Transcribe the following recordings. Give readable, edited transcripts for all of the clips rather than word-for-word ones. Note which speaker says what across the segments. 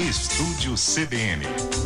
Speaker 1: Estúdio CBN.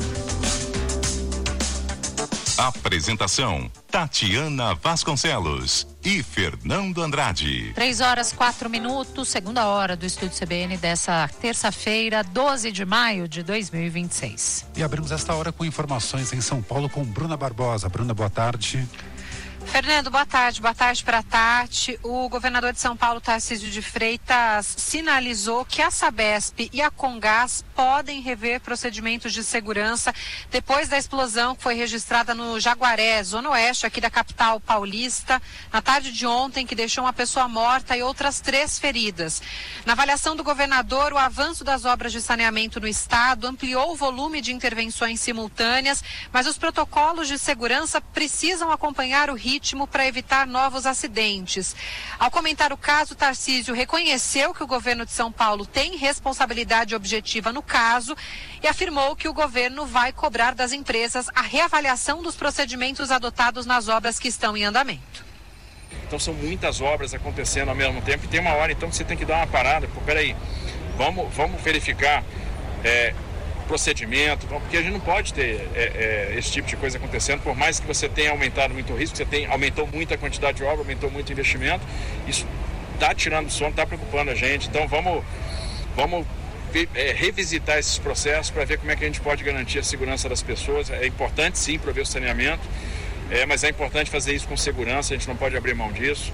Speaker 1: Apresentação: Tatiana Vasconcelos e Fernando Andrade.
Speaker 2: 3h04, segunda hora do Estúdio CBN dessa terça-feira, 12 de maio de 2026.
Speaker 3: E abrimos esta hora com informações em São Paulo com Bruna Barbosa. Bruna, boa tarde.
Speaker 2: Fernando, boa tarde para a Tati. O governador de São Paulo, Tarcísio de Freitas, sinalizou que a Sabesp e a Comgás podem rever procedimentos de segurança depois da explosão que foi registrada no Jaguaré, zona oeste aqui da capital paulista, na tarde de ontem, que deixou uma pessoa morta e outras 3 feridas. Na avaliação do governador, o avanço das obras de saneamento no estado ampliou o volume de intervenções simultâneas, mas os protocolos de segurança precisam acompanhar o ritmo para evitar novos acidentes. Ao comentar o caso, Tarcísio reconheceu que o governo de São Paulo tem responsabilidade objetiva no caso e afirmou que o governo vai cobrar das empresas a reavaliação dos procedimentos adotados nas obras que estão em andamento.
Speaker 4: Então são muitas obras acontecendo ao mesmo tempo e tem uma hora então que você tem que dar uma parada. Peraí, vamos verificar procedimento, porque a gente não pode ter esse tipo de coisa acontecendo, por mais que você tenha aumentado muito o risco, aumentou muito a quantidade de obra, aumentou muito o investimento, isso está tirando o sono, está preocupando a gente. Então vamos revisitar esses processos para ver como é que a gente pode garantir a segurança das pessoas. É importante sim prover o saneamento, mas é importante fazer isso com segurança, a gente não pode abrir mão disso.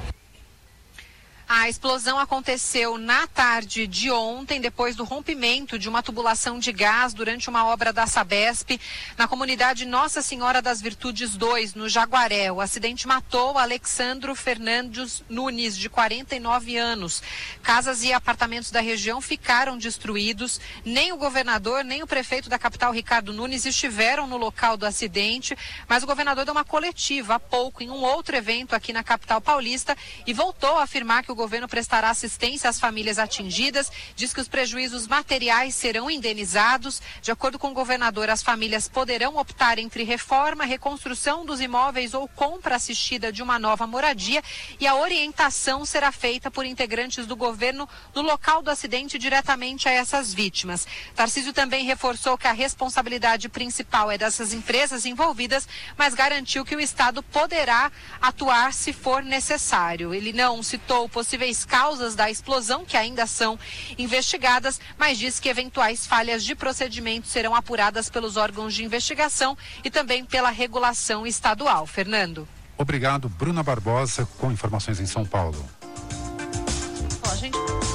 Speaker 2: A explosão aconteceu na tarde de ontem, depois do rompimento de uma tubulação de gás durante uma obra da Sabesp, na comunidade Nossa Senhora das Virtudes 2, no Jaguaré. O acidente matou Alexandro Fernandes Nunes, de 49 anos. Casas e apartamentos da região ficaram destruídos. Nem o governador, nem o prefeito da capital, Ricardo Nunes, estiveram no local do acidente, mas o governador deu uma coletiva há pouco, em um outro evento aqui na capital paulista, e voltou a afirmar que o governo prestará assistência às famílias atingidas, diz que os prejuízos materiais serão indenizados. De acordo com o governador, as famílias poderão optar entre reforma, reconstrução dos imóveis ou compra assistida de uma nova moradia, e a orientação será feita por integrantes do governo no local do acidente diretamente a essas vítimas. Tarcísio também reforçou que a responsabilidade principal é dessas empresas envolvidas, mas garantiu que o Estado poderá atuar se for necessário. Ele não citou possíveis causas da explosão, que ainda são investigadas, mas diz que eventuais falhas de procedimento serão apuradas pelos órgãos de investigação e também pela regulação estadual. Fernando.
Speaker 3: Obrigado, Bruna Barbosa, com informações em São Paulo.
Speaker 2: Ó, gente...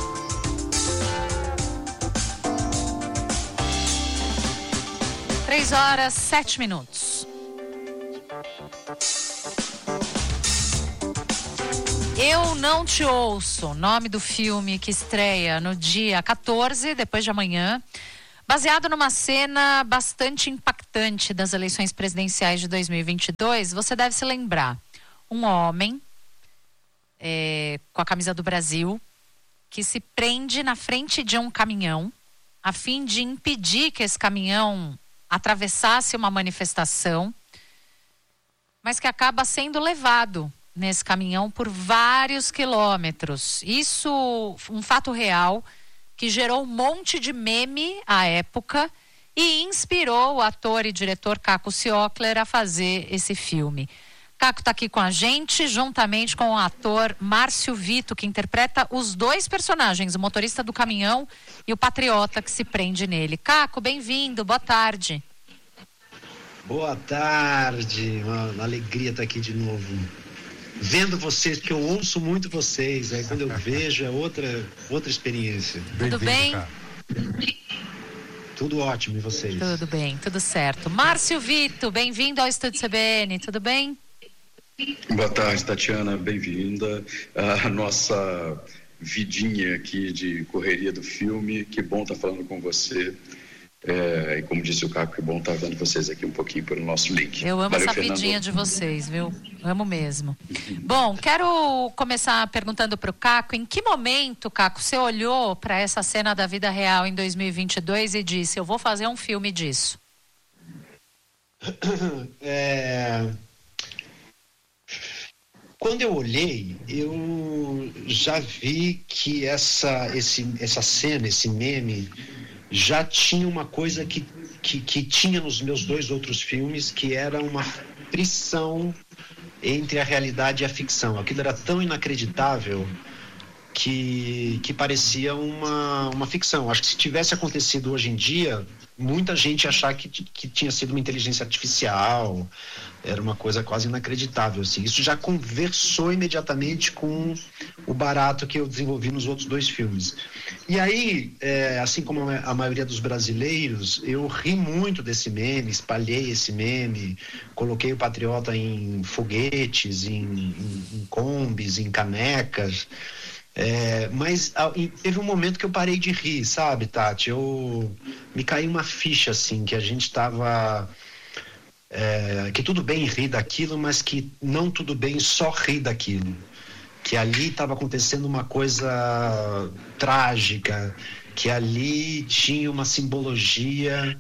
Speaker 2: 3h07. Eu Não Te Ouço, nome do filme que estreia no dia 14, depois de amanhã, baseado numa cena bastante impactante das eleições presidenciais de 2022. Você deve se lembrar, um homem com a camisa do Brasil que se prende na frente de um caminhão a fim de impedir que esse caminhão atravessasse uma manifestação, mas que acaba sendo levado nesse caminhão por vários quilômetros. Isso, um fato real, que gerou um monte de meme à época e inspirou o ator e diretor Caco Ciocler a fazer esse filme. Caco está aqui com a gente, juntamente com o ator Márcio Vito, que interpreta os 2 personagens, o motorista do caminhão e o patriota que se prende nele. Caco, bem-vindo, boa tarde.
Speaker 5: Boa tarde, uma alegria estar aqui de novo. Vendo vocês, porque eu ouço muito vocês, aí quando eu vejo é outra experiência.
Speaker 2: Tudo bem?
Speaker 5: Tudo ótimo, e vocês?
Speaker 2: Tudo bem, tudo certo. Márcio Vito, bem-vindo ao Estúdio CBN, tudo bem?
Speaker 6: Boa tarde, Tatiana, bem-vinda. A nossa vidinha aqui de correria do filme, que bom estar falando com você. E como disse o Caco, que bom estar vendo vocês aqui um pouquinho pelo nosso link.
Speaker 2: Eu amo essa vidinha de vocês, viu? Amo mesmo. Bom, quero começar perguntando para o Caco, em que momento, Caco, você olhou para essa cena da vida real em 2022 e disse, eu vou fazer um filme disso?
Speaker 5: Quando eu olhei, eu já vi que essa cena, esse meme, já tinha uma coisa que tinha nos meus 2 outros filmes, que era uma frição entre a realidade e a ficção. Aquilo era tão inacreditável que parecia uma ficção. Acho que se tivesse acontecido hoje em dia, muita gente ia achar que tinha sido uma inteligência artificial, era uma coisa quase inacreditável, assim. Isso já conversou imediatamente com o barato que eu desenvolvi nos outros 2 filmes. E aí, assim como a maioria dos brasileiros, eu ri muito desse meme, espalhei esse meme, coloquei o Patriota em foguetes, em combis, em canecas. Mas teve um momento que eu parei de rir, sabe, Tati? Me caiu uma ficha, assim, que a gente estava... que tudo bem rir daquilo, mas que não tudo bem só rir daquilo. Que ali estava acontecendo uma coisa trágica, que ali tinha uma simbologia,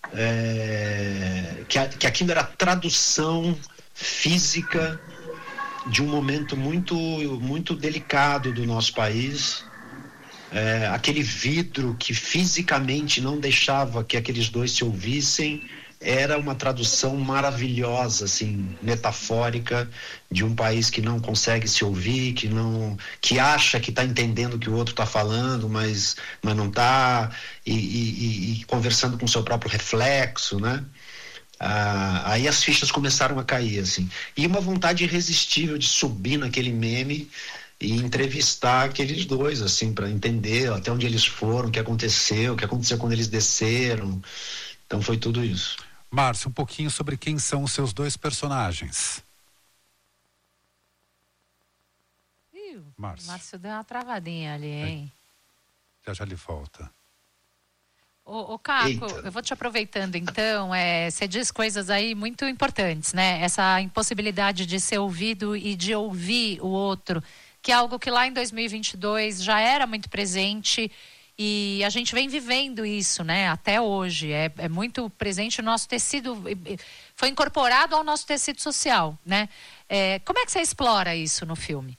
Speaker 5: que aquilo era tradução física de um momento muito, muito delicado do nosso país. Aquele vidro que fisicamente não deixava que aqueles 2 se ouvissem era uma tradução maravilhosa, assim, metafórica, de um país que não consegue se ouvir, que acha que está entendendo o que o outro está falando, mas não está, e conversando com o seu próprio reflexo, né? Aí as fichas começaram a cair, assim. E uma vontade irresistível de subir naquele meme e entrevistar aqueles 2, assim, para entender até onde eles foram, o que aconteceu quando eles desceram. Então foi tudo isso.
Speaker 3: Márcio, um pouquinho sobre quem são os seus 2 personagens.
Speaker 7: Márcio deu uma travadinha ali, hein?
Speaker 3: Já lhe volta.
Speaker 7: Ô Caco, eu vou te aproveitando então, você diz coisas aí muito importantes, né? Essa impossibilidade de ser ouvido e de ouvir o outro, que é algo que lá em 2022 já era muito presente e a gente vem vivendo isso, né? Até hoje, é muito presente no nosso tecido, foi incorporado ao nosso tecido social, né? Como é que você explora isso no filme?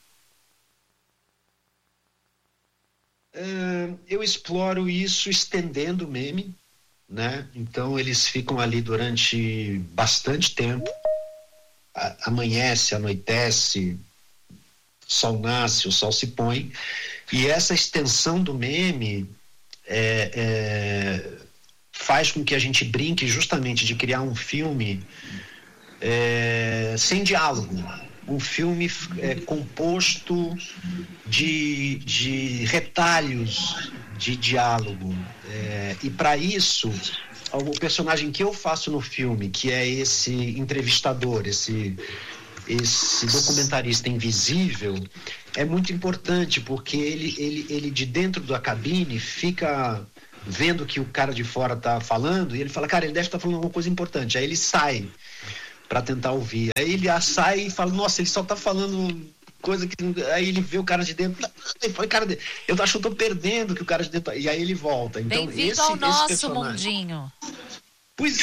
Speaker 5: Eu exploro isso estendendo o meme, né? Então eles ficam ali durante bastante tempo, amanhece, anoitece, o sol nasce, o sol se põe, e essa extensão do meme faz com que a gente brinque justamente de criar um filme sem diálogo. Um filme composto de retalhos de diálogo. E para isso, o personagem que eu faço no filme, que é esse entrevistador, esse documentarista invisível, é muito importante, porque ele de dentro da cabine fica vendo que o cara de fora está falando, e ele fala, cara, ele deve estar falando alguma coisa importante. Aí ele sai para tentar ouvir. Aí ele sai e fala, nossa, ele só tá falando coisa que... Aí ele vê o cara de dentro, eu acho que eu tô perdendo que o cara de dentro... E aí ele volta. Então,
Speaker 7: bem-vindo ao nosso mundinho.
Speaker 5: Pois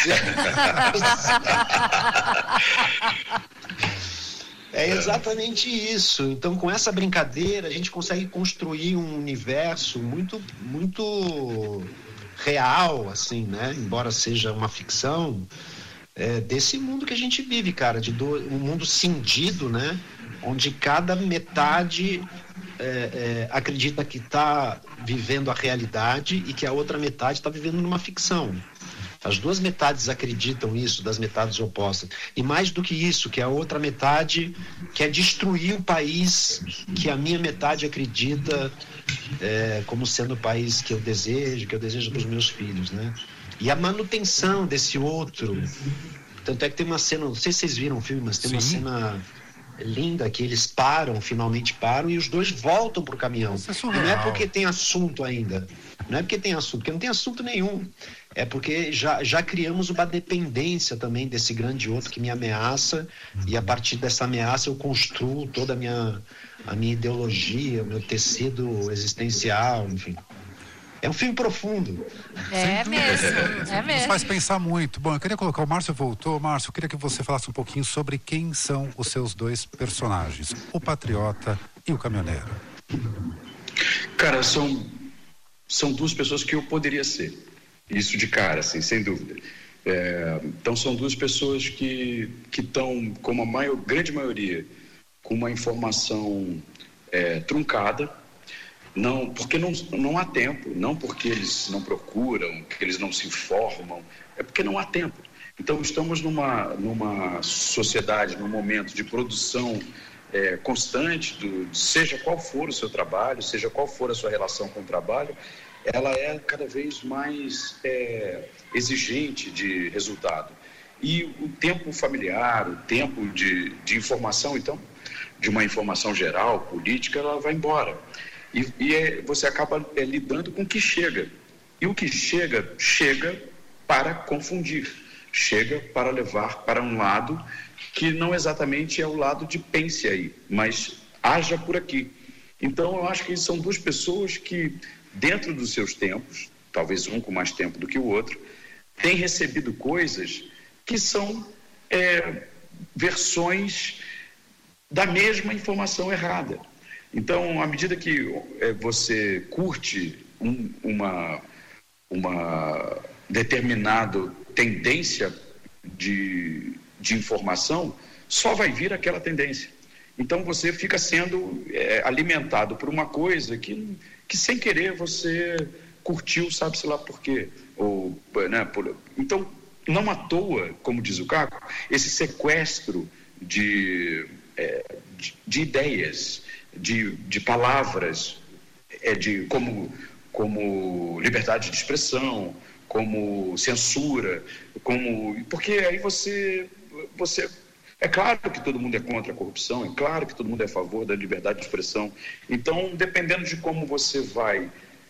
Speaker 5: é exatamente isso. Então, com essa brincadeira, a gente consegue construir um universo muito, muito real, assim, né? Embora seja uma ficção, desse mundo que a gente vive, cara, um mundo cindido, né? Onde cada metade acredita que está vivendo a realidade e que a outra metade está vivendo numa ficção. As 2 metades acreditam isso, das metades opostas. E mais do que isso, que a outra metade quer destruir o país que a minha metade acredita como sendo o país que eu desejo para os meus filhos, né? E a manutenção desse outro. Tanto é que tem uma cena, não sei se vocês viram o filme, mas tem uma cena linda que eles finalmente param, e os 2 voltam pro caminhão. Não é porque tem assunto ainda. Não é porque tem assunto, porque não tem assunto nenhum. É porque já criamos uma dependência também desse grande outro que me ameaça, e a partir dessa ameaça eu construo toda a minha ideologia, o meu tecido existencial, enfim. É um filme profundo.
Speaker 7: É mesmo.
Speaker 3: Nos faz pensar muito. Bom, eu queria colocar, o Márcio voltou. Márcio, eu queria que você falasse um pouquinho sobre quem são os seus 2 personagens, o Patriota e o Caminhoneiro.
Speaker 6: Cara, são 2 pessoas que eu poderia ser. Isso de cara, assim, sem dúvida. Então são duas pessoas que estão, como a grande maioria, com uma informação truncada, porque não há tempo, não porque eles não procuram, que eles não se informam, é porque não há tempo. Então estamos numa sociedade, num momento de produção constante, seja qual for o seu trabalho, seja qual for a sua relação com o trabalho, ela é cada vez mais exigente de resultado. E o tempo familiar, o tempo de informação, então, de uma informação geral, política, ela vai embora. E você acaba lidando com o que chega. E o que chega para confundir, chega para levar para um lado que não exatamente é o lado de pense aí, mas haja por aqui. Então, eu acho que são duas pessoas que, dentro dos seus tempos, talvez um com mais tempo do que o outro, têm recebido coisas que são versões da mesma informação errada. Então, à medida que você curte uma determinada tendência de informação, só vai vir aquela tendência. Então, você fica sendo alimentado por uma coisa que sem querer você curtiu, sabe-se lá por quê. Então, não à toa, como diz o Caco, esse sequestro de ideias, de palavras, como liberdade de expressão, como censura, porque aí você é claro que todo mundo é contra a corrupção, é claro que todo mundo é a favor da liberdade de expressão. Então, dependendo de como você vai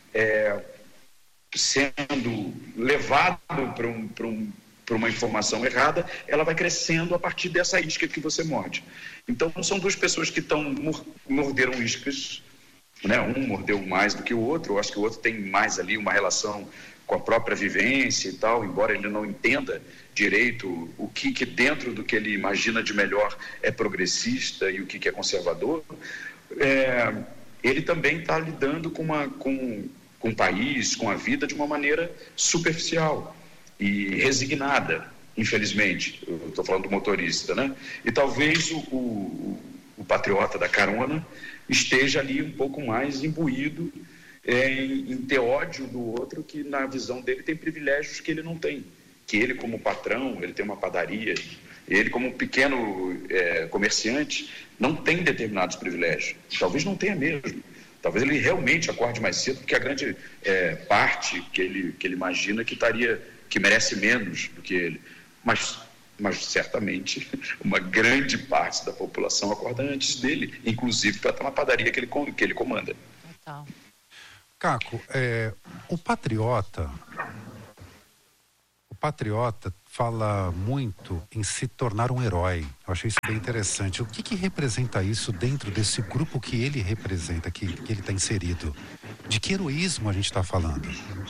Speaker 6: sendo levado para uma informação errada, ela vai crescendo a partir dessa isca que você morde. Então, são duas pessoas que morderam iscas, né? Um mordeu mais do que o outro, eu acho que o outro tem mais ali uma relação com a própria vivência e tal, embora ele não entenda direito o que dentro do que ele imagina de melhor é progressista e o que é conservador, ele também está lidando com o país, com a vida de uma maneira superficial e resignada, infelizmente. Eu estou falando do motorista, né? E talvez o patriota da carona esteja ali um pouco mais imbuído em ter ódio do outro, que na visão dele tem privilégios que ele não tem, que ele como patrão, ele tem uma padaria, ele como um pequeno comerciante não tem determinados privilégios, talvez não tenha mesmo, talvez ele realmente acorde mais cedo, porque a grande parte que ele imagina que merece menos do que ele, mas certamente uma grande parte da população acorda antes dele, inclusive para estar na padaria que ele comanda.
Speaker 7: Total.
Speaker 3: Caco, o patriota fala muito em se tornar um herói. Eu achei isso bem interessante. O que representa isso dentro desse grupo que ele representa, que ele está inserido? De que heroísmo a gente está falando?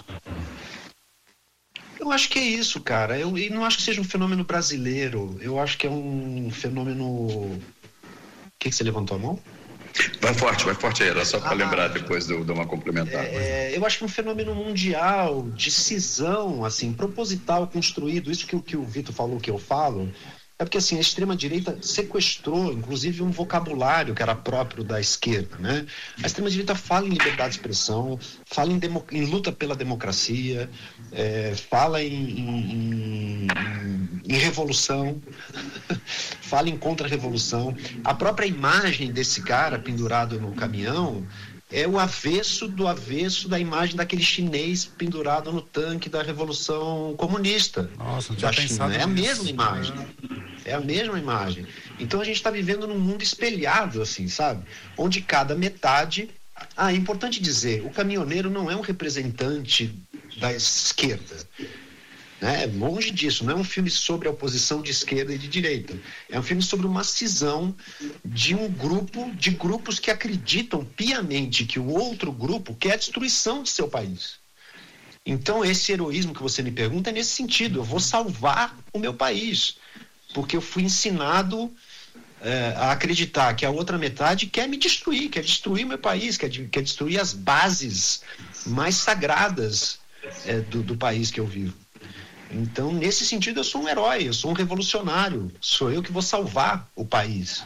Speaker 5: Eu acho que é isso, cara. Eu não acho que seja um fenômeno brasileiro. Eu acho que é um fenômeno... O que você levantou a mão?
Speaker 6: Vai forte aí, era só para lembrar depois de uma complementar.
Speaker 5: Eu acho que é um fenômeno mundial, de cisão, assim, proposital, construído. Isso que o Vitor falou, que eu falo, é porque assim, a extrema-direita sequestrou, inclusive, um vocabulário que era próprio da esquerda, né? A extrema-direita fala em liberdade de expressão, fala em luta pela democracia, fala em revolução, fala em contra-revolução. A própria imagem desse cara pendurado no caminhão é o avesso da imagem daquele chinês pendurado no tanque da Revolução Comunista.
Speaker 3: Nossa, não tinha pensado
Speaker 5: nisso. É a mesma imagem. É a mesma imagem. Então a gente está vivendo num mundo espelhado, assim, sabe? Onde cada metade... é importante dizer, o caminhoneiro não é um representante da esquerda. Né? Longe disso, não é um filme sobre a oposição de esquerda e de direita. É um filme sobre uma cisão de de grupos que acreditam piamente que o outro grupo quer a destruição de seu país. Então esse heroísmo que você me pergunta é nesse sentido: eu vou salvar o meu país, porque eu fui ensinado a acreditar que a outra metade quer me destruir, quer destruir o meu país, quer destruir as bases mais sagradas do país que eu vivo. Então, nesse sentido, eu sou um herói, eu sou um revolucionário, sou eu que vou salvar o país.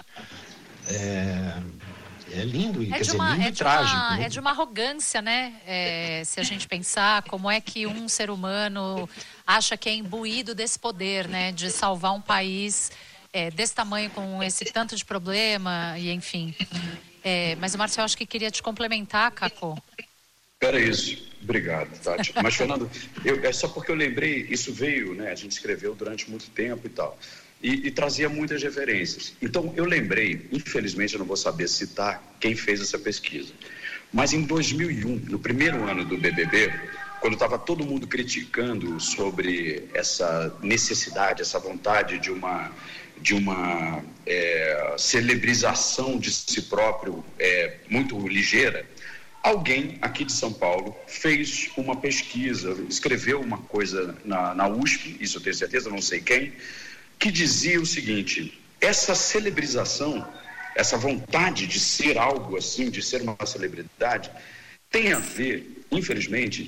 Speaker 5: É lindo, lindo e trágico. Né?
Speaker 7: É de uma arrogância, né? Se a gente pensar como é que um ser humano acha que é imbuído desse poder, né? De salvar um país desse tamanho, com esse tanto de problema, e enfim. Mas o Márcio, eu acho que queria te complementar, Caco.
Speaker 6: Era isso. Obrigado, Tati. Mas, Fernando, é só porque eu lembrei, isso veio, né? A gente escreveu durante muito tempo e tal. E trazia muitas referências. Então, eu lembrei, infelizmente eu não vou saber citar quem fez essa pesquisa, mas em 2001, no primeiro ano do BBB, quando estava todo mundo criticando sobre essa necessidade, essa vontade de uma celebrização de si próprio muito ligeira, alguém aqui de São Paulo fez uma pesquisa, escreveu uma coisa na USP, isso eu tenho certeza, não sei quem, que dizia o seguinte: essa celebrização, essa vontade de ser algo assim, de ser uma celebridade, tem a ver, infelizmente,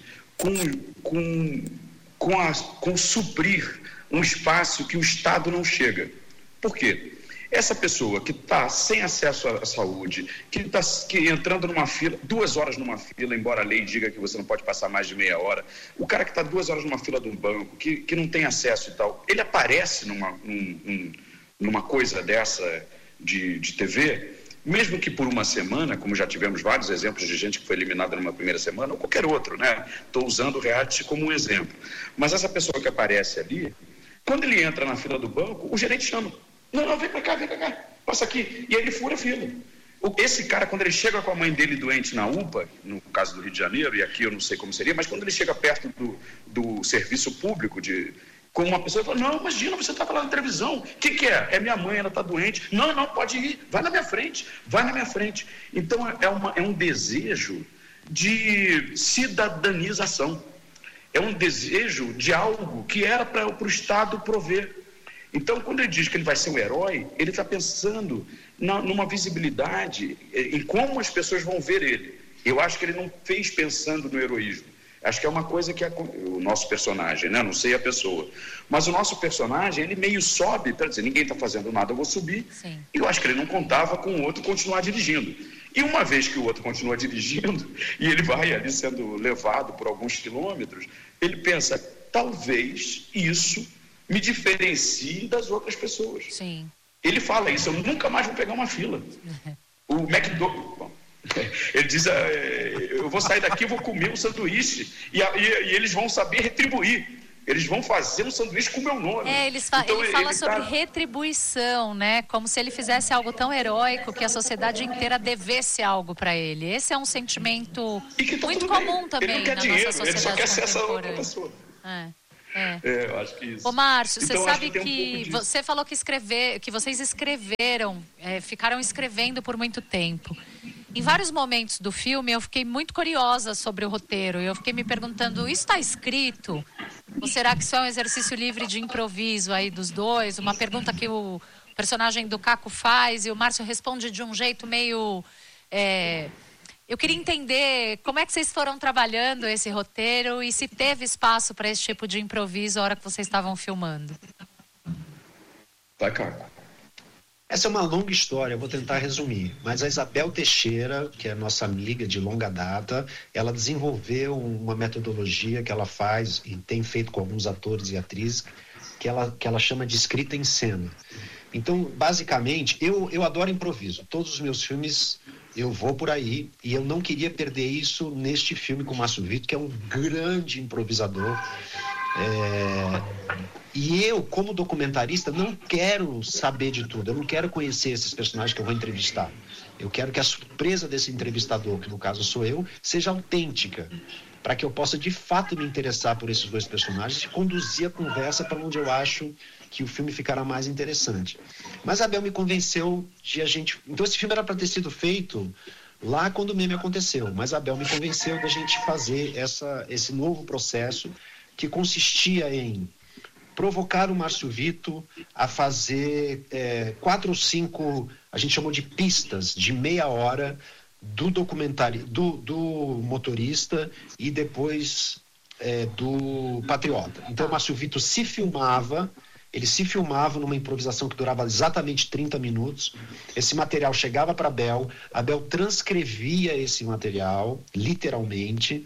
Speaker 6: com suprir um espaço que o Estado não chega. Por quê? Essa pessoa que está sem acesso à saúde, que está entrando numa fila, 2 horas numa fila, embora a lei diga que você não pode passar mais de meia hora, o cara que está 2 horas numa fila de um banco, que não tem acesso e tal, ele aparece numa coisa dessa de TV, mesmo que por uma semana, como já tivemos vários exemplos de gente que foi eliminada numa primeira semana, ou qualquer outro, né? Estou usando o reality como um exemplo. Mas essa pessoa que aparece ali, quando ele entra na fila do banco, o gerente chama. Não, vem pra cá, passa aqui. E aí ele fura a fila. Esse cara, quando ele chega com a mãe dele doente na UPA, no caso do Rio de Janeiro, e aqui eu não sei como seria, mas quando ele chega perto do serviço público, com uma pessoa, ele fala: não, imagina, você estava lá na televisão, o que é? É minha mãe, ela está doente. Não, pode ir, vai na minha frente. Então é um desejo de cidadanização. É um desejo de algo que era para o Estado prover. Então, quando ele diz que ele vai ser um herói, ele está pensando numa visibilidade, em como as pessoas vão ver ele. Eu acho que ele não fez pensando no heroísmo. Acho que é uma coisa que o nosso personagem, né? Não sei a pessoa, mas o nosso personagem, ele meio sobe para dizer: ninguém está fazendo nada, eu vou subir.
Speaker 7: Sim.
Speaker 6: E eu acho que ele não contava com o outro continuar dirigindo. E uma vez que o outro continua dirigindo, e ele vai ali sendo levado por alguns quilômetros, ele pensa: talvez isso me diferencie das outras pessoas.
Speaker 7: Sim.
Speaker 6: Ele fala isso: eu nunca mais vou pegar uma fila. O McDonald's, ele diz: eu vou sair daqui, eu vou comer um sanduíche e eles vão saber retribuir. Eles vão fazer um sanduíche com o meu nome.
Speaker 7: Ele fala sobre retribuição, né? Como se ele fizesse algo tão heróico que a sociedade inteira devesse algo para ele. Esse é um sentimento muito comum também na nossa sociedade.
Speaker 6: Ele só quer ser essa outra pessoa. Eu acho que isso.
Speaker 7: Ô, Márcio,
Speaker 6: então,
Speaker 7: você sabe que você falou que vocês escreveram, ficaram escrevendo por muito tempo. Em vários momentos do filme eu fiquei muito curiosa sobre o roteiro. Eu fiquei me perguntando: isso está escrito? Ou será que isso é um exercício livre de improviso aí dos dois? Uma pergunta que o personagem do Caco faz e o Márcio responde de um jeito meio... Eu queria entender como é que vocês foram trabalhando esse roteiro e se teve espaço para esse tipo de improviso a hora que vocês estavam filmando.
Speaker 6: Vai, Caco.
Speaker 5: Essa é uma longa história, eu vou tentar resumir. Mas a Isabel Teixeira, que é nossa amiga de longa data, ela desenvolveu uma metodologia que ela faz e tem feito com alguns atores e atrizes, que ela chama de escrita em cena. Então, basicamente, eu adoro improviso. Todos os meus filmes eu vou por aí, e eu não queria perder isso neste filme com o Márcio Vitor, que é um grande improvisador. E eu, como documentarista, não quero saber de tudo. Eu não quero conhecer esses personagens que eu vou entrevistar. Eu quero que a surpresa desse entrevistador, que no caso sou eu, seja autêntica, para que eu possa de fato me interessar por esses dois personagens e conduzir a conversa para onde eu acho que o filme ficará mais interessante. Mas a Abel me convenceu de a gente... Então esse filme era para ter sido feito lá quando o meme aconteceu, mas a Abel me convenceu da gente fazer esse novo processo que consistia em provocar o Márcio Vitor a fazer 4 ou 5, a gente chamou de pistas de meia hora do documentário do motorista, e depois do Patriota. Então o Márcio Vitor ele se filmava numa improvisação que durava exatamente 30 minutos. Esse material chegava para a Bel transcrevia esse material, literalmente,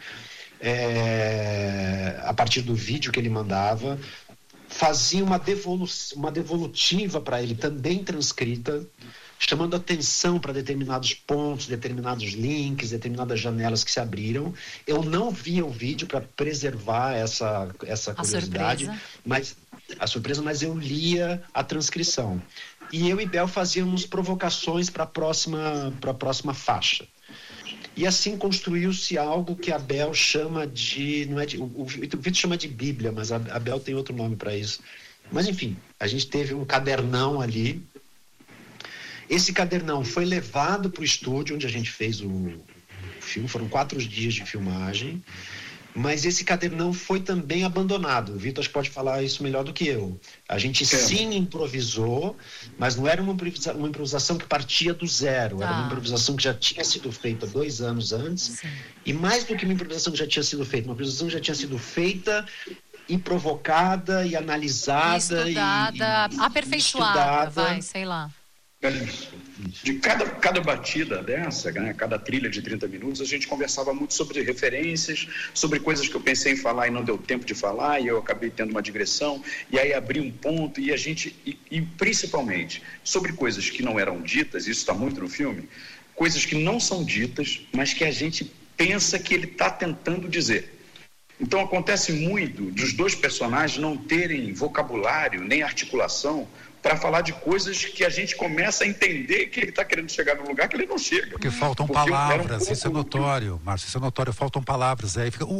Speaker 5: a partir do vídeo que ele mandava, fazia uma devolutiva para ele, também transcrita, chamando atenção para determinados pontos, determinados links, determinadas janelas que se abriram. Eu não via o vídeo para preservar essa curiosidade, mas eu lia a transcrição. E eu e Bel fazíamos provocações para a próxima faixa. E assim construiu-se algo que a Bel chama de... o Vitor chama de Bíblia, mas a Bel tem outro nome para isso. Mas, enfim, a gente teve um cadernão ali. Esse cadernão foi levado para o estúdio onde a gente fez o filme. Foram 4 dias de filmagem. Mas esse cadernão foi também abandonado. O Vitor pode falar isso melhor do que eu. A gente sim improvisou, mas não era uma improvisação que partia do zero. Era uma improvisação que já tinha sido feita 2 anos antes. Sim. E mais do que uma improvisação que já tinha sido feita, uma improvisação que já tinha sido feita e provocada e analisada.
Speaker 7: Estudada, aperfeiçoada, sei lá.
Speaker 6: De cada batida dessa, né, cada trilha de 30 minutos, a gente conversava muito sobre referências, sobre coisas que eu pensei em falar e não deu tempo de falar, e eu acabei tendo uma digressão, e aí abri um ponto, e a gente, e principalmente sobre coisas que não eram ditas, isso está muito no filme, coisas que não são ditas, mas que a gente pensa que ele está tentando dizer. Então acontece muito dos 2 personagens não terem vocabulário nem articulação para falar de coisas que a gente começa a entender que ele está querendo chegar num lugar que ele não chega.
Speaker 3: Porque faltam palavras, isso é notório, Márcio, isso é notório, faltam palavras, aí fica...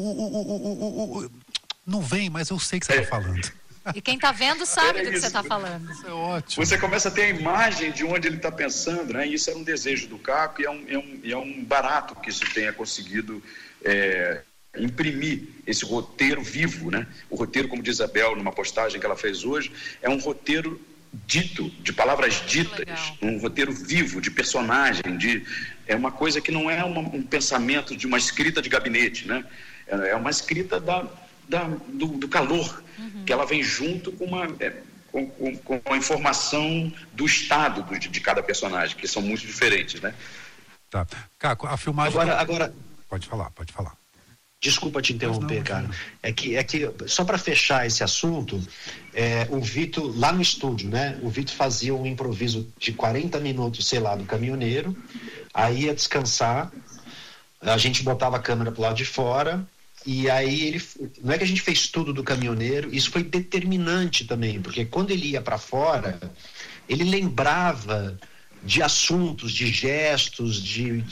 Speaker 3: Não vem, mas eu sei que você está falando.
Speaker 7: E quem está vendo sabe do que você está falando.
Speaker 3: Isso é ótimo.
Speaker 6: Você começa a ter a imagem de onde ele está pensando, né? E isso era um desejo do Caco e é um barato que isso tenha conseguido imprimir esse roteiro vivo, né? O roteiro, como diz a Bel numa postagem que ela fez hoje, é um roteiro dito, de palavras ditas, um roteiro vivo, de personagem, é uma coisa que não é um pensamento de uma escrita de gabinete, né? É uma escrita do calor, que ela vem junto com a informação do estado de cada personagem, que são muito diferentes, né?
Speaker 3: Tá. Caco, a filmagem...
Speaker 5: Agora...
Speaker 3: Pode falar.
Speaker 5: Desculpa te interromper, cara. É que só para fechar esse assunto, o Vitor, lá no estúdio, né? O Vitor fazia um improviso de 40 minutos, sei lá, do caminhoneiro, aí ia descansar, a gente botava a câmera pro lado de fora, e aí não é que a gente fez tudo do caminhoneiro, isso foi determinante também, porque quando ele ia para fora, ele lembrava de assuntos, de gestos, de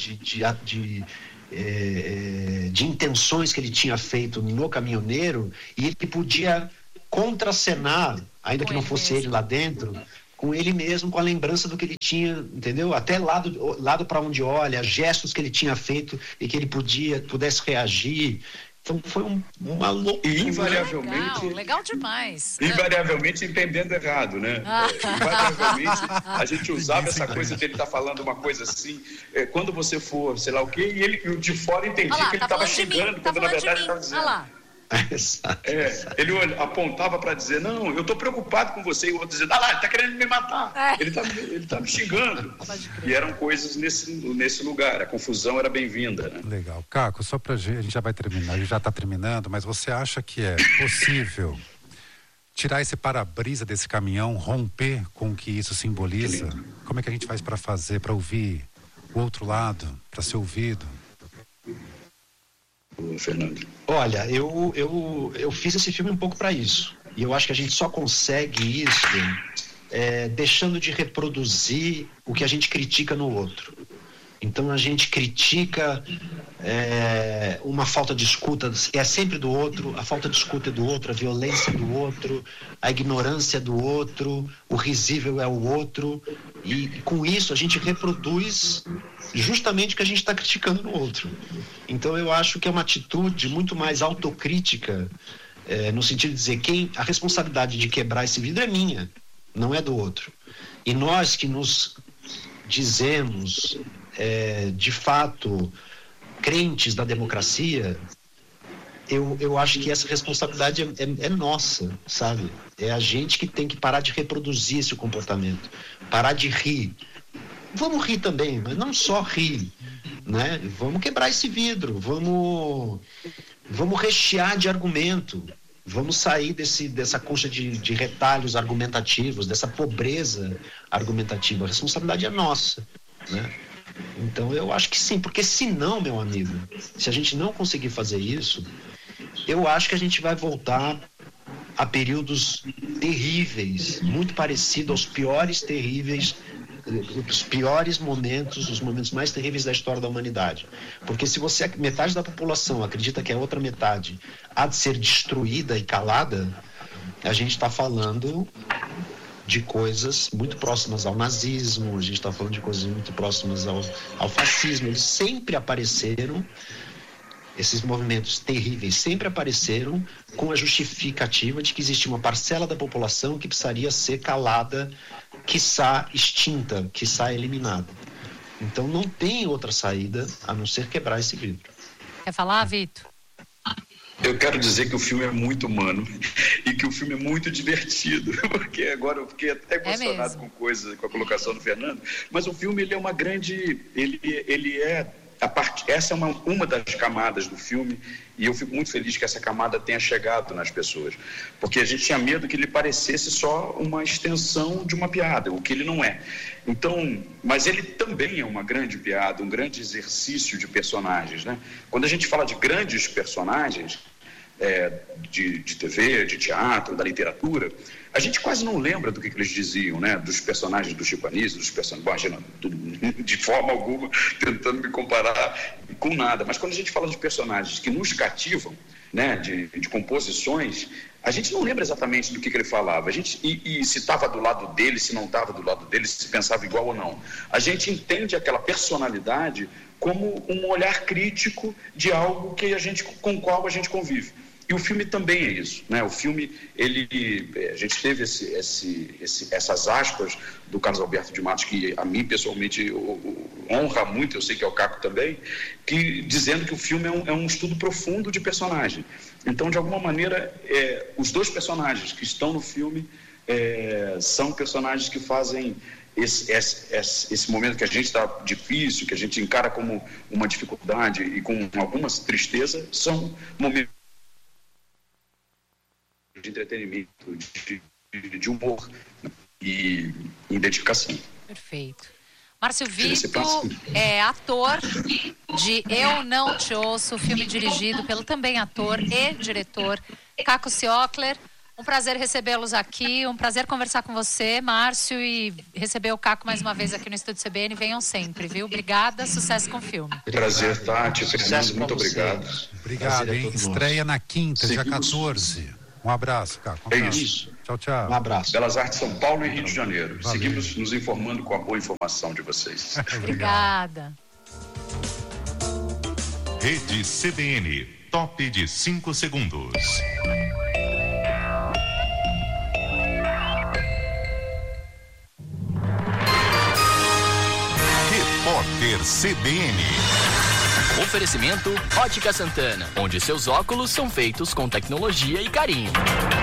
Speaker 5: intenções que ele tinha feito no caminhoneiro, e ele podia contracenar, ainda que não fosse ele lá dentro, com ele mesmo, com a lembrança do que ele tinha, entendeu? Até lado para onde olha, gestos que ele tinha feito e que ele pudesse reagir. Então foi uma loucura.
Speaker 6: E invariavelmente...
Speaker 7: Legal demais.
Speaker 6: Invariavelmente entendendo errado, né? Invariavelmente a gente usava essa coisa dele estar falando uma coisa assim, quando você for, sei lá o quê, e ele de fora entendia que ele estava xingando, quando na verdade ele estava dizendo... Olha lá. Ele apontava para dizer, não, eu estou preocupado com você, e o outro dizendo, ele está querendo me matar, ele está me xingando. E eram coisas nesse lugar, a confusão era bem-vinda, né?
Speaker 3: Legal. Caco, só pra gente, a gente já vai terminar, a gente já está terminando, mas você acha que é possível tirar esse para-brisa desse caminhão, romper com o que isso simboliza? Como é que a gente faz para fazer, para ouvir o outro lado, para ser ouvido?
Speaker 6: Fernando.
Speaker 5: Olha, eu fiz esse filme um pouco para isso. E eu acho que a gente só consegue isso deixando de reproduzir o que a gente critica no outro. Então a gente critica uma falta de escuta, é sempre do outro, a falta de escuta é do outro, a violência é do outro, a ignorância é do outro, o risível é o outro, e com isso a gente reproduz justamente o que a gente está criticando no outro. Então eu acho que é uma atitude muito mais autocrítica, no sentido de dizer, a responsabilidade de quebrar esse vidro é minha, não é do outro. E nós que nos dizemos de fato crentes da democracia, eu acho que essa responsabilidade é nossa, sabe? É a gente que tem que parar de reproduzir esse comportamento, parar de rir. Vamos rir também, mas não só rir, né? Vamos quebrar esse vidro, vamos rechear de argumento, vamos sair dessa concha de retalhos argumentativos, dessa pobreza argumentativa. A responsabilidade é nossa, né? Então eu acho que sim, porque senão, meu amigo, se a gente não conseguir fazer isso, eu acho que a gente vai voltar a períodos terríveis, muito parecido aos piores terríveis, os piores momentos, os momentos mais terríveis da história da humanidade. Porque se metade da população acredita que a outra metade há de ser destruída e calada, a gente está falando de coisas muito próximas ao nazismo, a gente está falando de coisas muito próximas ao fascismo. Eles sempre apareceram, esses movimentos terríveis sempre apareceram com a justificativa de que existia uma parcela da população que precisaria ser calada, quiçá extinta, quiçá eliminada. Então não tem outra saída a não ser quebrar esse vidro.
Speaker 7: Quer falar, Vitor?
Speaker 6: Eu quero dizer que o filme é muito humano e que o filme é muito divertido, porque agora eu fiquei até emocionado com a colocação do Fernando, mas o filme ele é uma grande, ele é essa é uma das camadas do filme, e eu fico muito feliz que essa camada tenha chegado nas pessoas, porque a gente tinha medo que ele parecesse só uma extensão de uma piada, o que ele não é. Então, mas ele também é uma grande piada, um grande exercício de personagens, né? Quando a gente fala de grandes personagens de TV, de teatro, da literatura, a gente quase não lembra do que eles diziam, né? Dos personagens do Chico Anísio, dos personagens, de forma alguma, tentando me comparar com nada. Mas quando a gente fala de personagens que nos cativam, né? De composições, a gente não lembra exatamente do que ele falava. A gente, e se estava do lado dele, se não estava do lado dele, se pensava igual ou não. A gente entende aquela personalidade como um olhar crítico de algo com o qual a gente convive. E o filme também é isso, né? O filme, a gente teve essas aspas do Carlos Alberto de Matos, que a mim pessoalmente honra muito, eu sei que é o Caco também, dizendo que o filme é um estudo profundo de personagem. Então, de alguma maneira, os dois personagens que estão no filme são personagens que fazem esse momento que a gente está difícil, que a gente encara como uma dificuldade e com alguma tristeza, são momentos de entretenimento, de humor e identificação.
Speaker 7: Perfeito. Márcio Vitor é ator de Eu Não Te Ouço, filme dirigido pelo também ator e diretor Caco Ciocler. Um prazer recebê-los aqui, um prazer conversar com você, Márcio, e receber o Caco mais uma vez aqui no Estúdio CBN. Venham sempre, viu? Obrigada, sucesso com o filme.
Speaker 6: Prazer, Tati, Fernando, muito obrigado.
Speaker 3: Obrigado, hein? Estreia na quinta, dia 14. Um abraço, Caco.
Speaker 6: É isso.
Speaker 3: Tchau, tchau.
Speaker 5: Um abraço.
Speaker 6: Belas Artes São Paulo e Rio de Janeiro.
Speaker 3: Valeu.
Speaker 6: Seguimos nos informando com a boa informação de vocês.
Speaker 7: Obrigada.
Speaker 1: Rede CBN, top de 5 segundos. Repórter CBN.
Speaker 8: Oferecimento Ótica Santana, onde seus óculos são feitos com tecnologia e carinho.